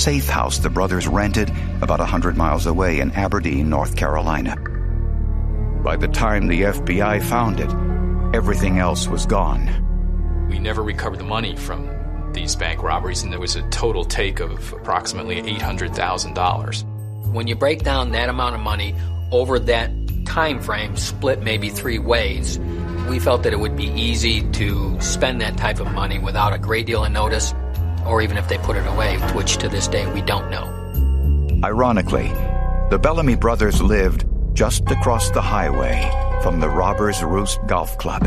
safe house the brothers rented about 100 miles away in Aberdeen, North Carolina. By the time the FBI found it, everything else was gone. We never recovered the money from these bank robberies, and there was a total take of approximately $800,000. When you break down that amount of money over that time frame, split maybe 3 ways, we felt that it would be easy to spend that type of money without a great deal of notice, or even if they put it away, which to this day we don't know. Ironically, the Bellamy brothers lived just across the highway from the Robbers Roost Golf Club.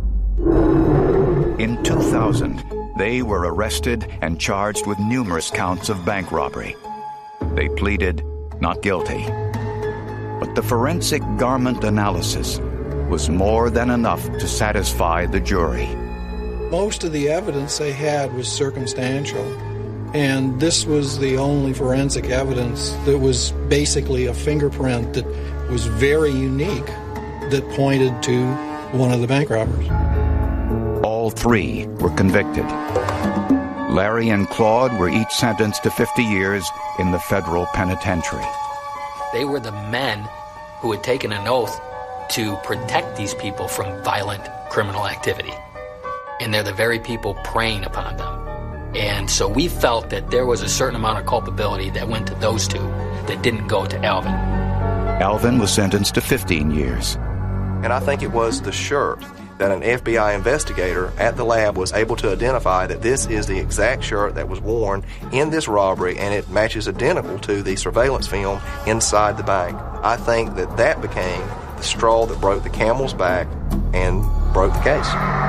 In 2000, they were arrested and charged with numerous counts of bank robbery. They pleaded not guilty. But the forensic garment analysis was more than enough to satisfy the jury. Most of the evidence they had was circumstantial, and this was the only forensic evidence that was basically a fingerprint that was very unique that pointed to one of the bank robbers. All 3 were convicted. Larry and Claude were each sentenced to 50 years in the federal penitentiary. They were the men who had taken an oath to protect these people from violent criminal activity. And they're the very people preying upon them. And so we felt that there was a certain amount of culpability that went to those 2 that didn't go to Alvin. Alvin was sentenced to 15 years. And I think it was the shirt that an FBI investigator at the lab was able to identify that this is the exact shirt that was worn in this robbery, and it matches identical to the surveillance film inside the bank. I think that became the straw that broke the camel's back and broke the case.